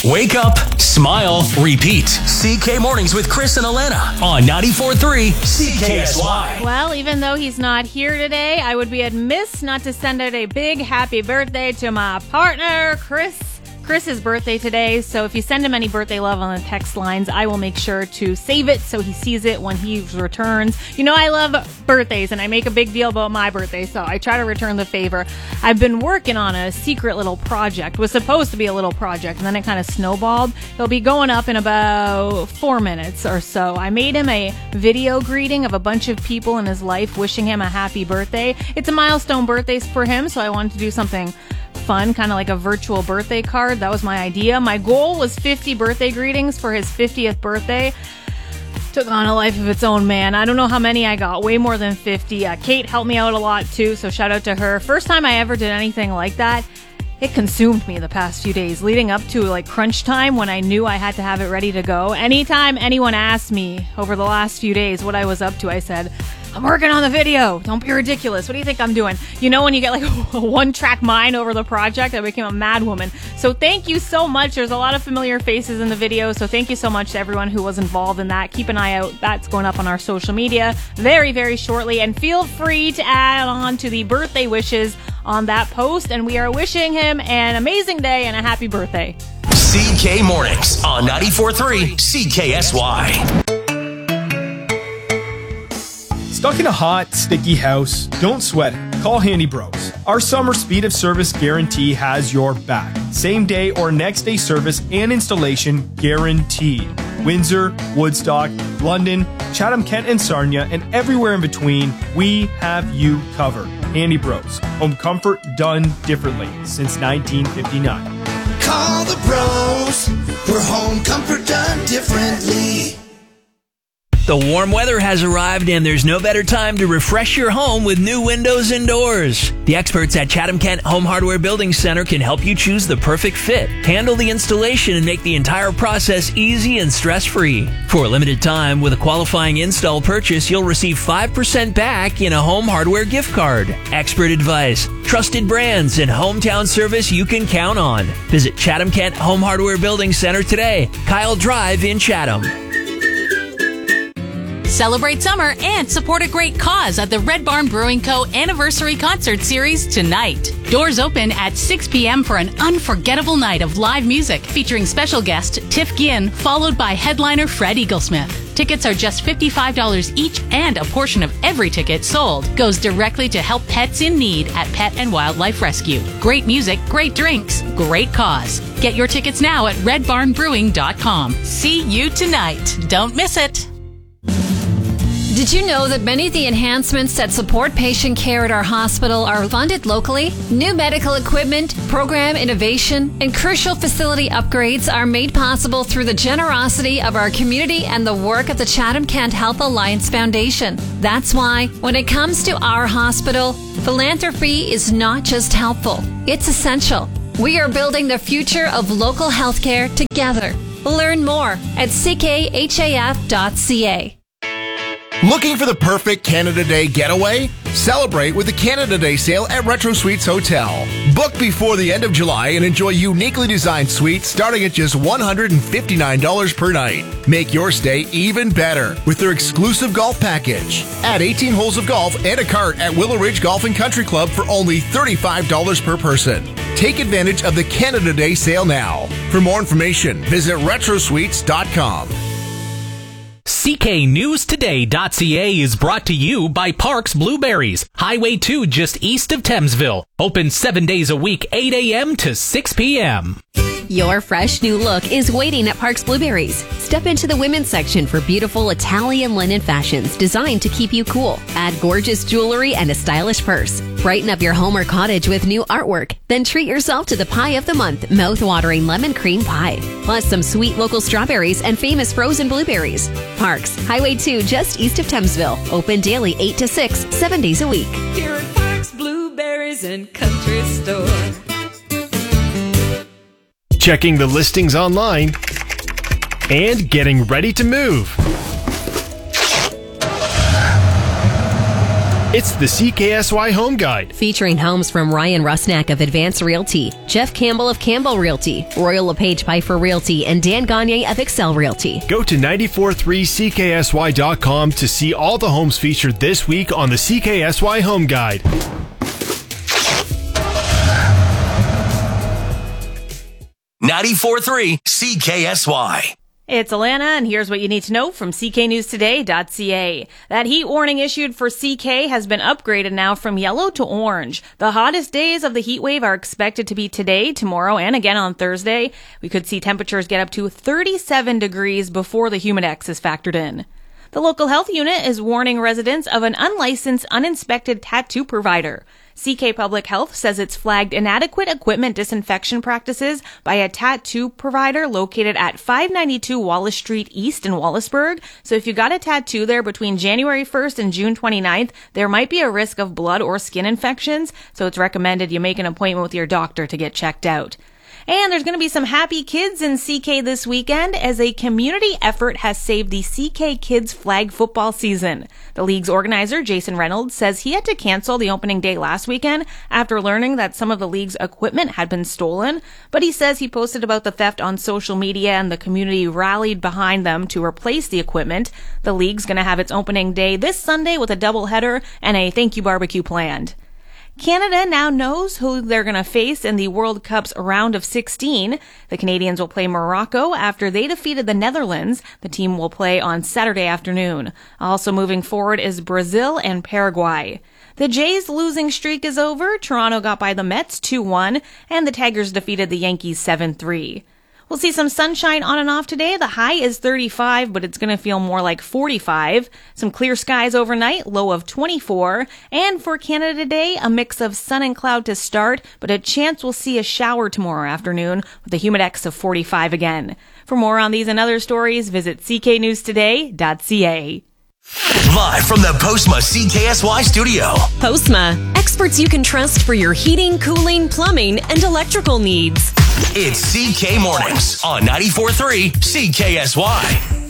Wake up, smile, repeat. CK Mornings with Chris and Alana on 94.3 CKSY. Well, even though he's not here today, I would be amiss not to send out a big happy birthday to my partner, Chris. Chris's birthday today, so if you send him any birthday love on the text lines, I will make sure to save it so he sees it when he returns. You know I love birthdays, and I make a big deal about my birthday, so I try to return the favor. I've been working on a secret little project. It was supposed to be a little project, and then it kind of snowballed. It'll be going up in about 4 minutes or so. I made him a video greeting of a bunch of people in his life wishing him a happy birthday. It's a milestone birthday for him, so I wanted to do something fun, kind of like a virtual birthday card. That was my idea. My goal was 50 birthday greetings for his 50th birthday. Took on a life of its own, man. I don't know how many I got. Way more than 50. Kate helped me out a lot too, so shout out to her. First time I ever did anything like that. It consumed me the past few days, leading up to like crunch time when I knew I had to have it ready to go. Anytime anyone asked me over the last few days what I was up to, I said, I'm working on the video. Don't be ridiculous. What do you think I'm doing? You know, when you get like a one-track mind over the project, I became a mad woman. So thank you so much. There's a lot of familiar faces in the video, so thank you so much to everyone who was involved in that. Keep an eye out. That's going up on our social media very, very shortly. And feel free to add on to the birthday wishes on that post. And we are wishing him an amazing day and a happy birthday. CK Mornings on 94.3 CKSY. Stuck in a hot, sticky house? Don't sweat it. Call Handy Bros. Our summer speed of service guarantee has your back. Same day or next day service and installation guaranteed. Windsor, Woodstock, London, Chatham, Kent, and Sarnia, and everywhere in between, we have you covered. Handy Bros. Home comfort done differently since 1959. Call the bros for home comfort done differently. The warm weather has arrived, and there's no better time to refresh your home with new windows and doors. The experts at Chatham Kent Home Hardware Building Center can help you choose the perfect fit, handle the installation, and make the entire process easy and stress-free. For a limited time, with a qualifying install purchase, you'll receive 5% back in a home hardware gift card. Expert advice, trusted brands, and hometown service you can count on. Visit Chatham Kent Home Hardware Building Center today, Kyle Drive in Chatham. Celebrate summer and support a great cause at the Red Barn Brewing Co. Anniversary Concert Series tonight. Doors open at 6 p.m. for an unforgettable night of live music featuring special guest Tiff Ginn, followed by headliner Fred Eaglesmith. Tickets are just $55 each, and a portion of every ticket sold goes directly to help pets in need at Pet and Wildlife Rescue. Great music, great drinks, great cause. Get your tickets now at redbarnbrewing.com. See you tonight. Don't miss it. Did you know that many of the enhancements that support patient care at our hospital are funded locally? New medical equipment, program innovation, and crucial facility upgrades are made possible through the generosity of our community and the work of the Chatham Kent Health Alliance Foundation. That's why, when it comes to our hospital, philanthropy is not just helpful, it's essential. We are building the future of local healthcare together. Learn more at ckhaf.ca. Looking for the perfect Canada Day getaway? Celebrate with the Canada Day sale at Retro Suites Hotel. Book before the end of July and enjoy uniquely designed suites starting at just $159 per night. Make your stay even better with their exclusive golf package. Add 18 holes of golf and a cart at Willow Ridge Golf and Country Club for only $35 per person. Take advantage of the Canada Day sale now. For more information, visit retrosuites.com. CKNewsToday.ca is brought to you by Parks Blueberries, Highway 2 just east of Thamesville. Open 7 days a week, 8 a.m. to 6 p.m. Your fresh new look is waiting at Parks Blueberries. Step into the women's section for beautiful Italian linen fashions designed to keep you cool. Add gorgeous jewelry and a stylish purse. Brighten up your home or cottage with new artwork. Then treat yourself to the pie of the month, mouth-watering lemon cream pie. Plus some sweet local strawberries and famous frozen blueberries. Parks, Highway 2 just east of Thamesville. Open daily 8 to 6, 7 days a week. Here at Parks Blueberries and Country Store. Checking the listings online and getting ready to move. It's the CKSY Home Guide. Featuring homes from Ryan Rusnak of Advance Realty, Jeff Campbell of Campbell Realty, Royal LePage Piper Realty, and Dan Gagne of Excel Realty. Go to 943CKSY.com to see all the homes featured this week on the CKSY Home Guide. .3 CKSY. It's Alana, and here's what you need to know from cknewstoday.ca. That heat warning issued for CK has been upgraded now from yellow to orange. The hottest days of the heat wave are expected to be today, tomorrow, and again on Thursday. We could see temperatures get up to 37 degrees before the humidex is factored in. The local health unit is warning residents of an unlicensed, uninspected tattoo provider. CK Public Health says it's flagged inadequate equipment disinfection practices by a tattoo provider located at 592 Wallace Street East in Wallaceburg. So if you got a tattoo there between January 1st and June 29th, there might be a risk of blood or skin infections. So it's recommended you make an appointment with your doctor to get checked out. And there's going to be some happy kids in CK this weekend as a community effort has saved the CK Kids flag football season. The league's organizer, Jason Reynolds, says he had to cancel the opening day last weekend after learning that some of the league's equipment had been stolen. But he says he posted about the theft on social media and the community rallied behind them to replace the equipment. The league's going to have its opening day this Sunday with a doubleheader and a thank you barbecue planned. Canada now knows who they're going to face in the World Cup's round of 16. The Canadians will play Morocco after they defeated the Netherlands. The team will play on Saturday afternoon. Also moving forward is Brazil and Paraguay. The Jays' losing streak is over. Toronto got by the Mets 2-1, and the Tigers defeated the Yankees 7-3. We'll see some sunshine on and off today. The high is 35, but it's going to feel more like 45. Some clear skies overnight, low of 24. And for Canada today, a mix of sun and cloud to start, but a chance we'll see a shower tomorrow afternoon with a humidex of 45 again. For more on these and other stories, visit cknewstoday.ca. Live from the Postma CKSY studio. Postma, experts you can trust for your heating, cooling, plumbing, and electrical needs. It's CK Mornings on 94.3 CKSY.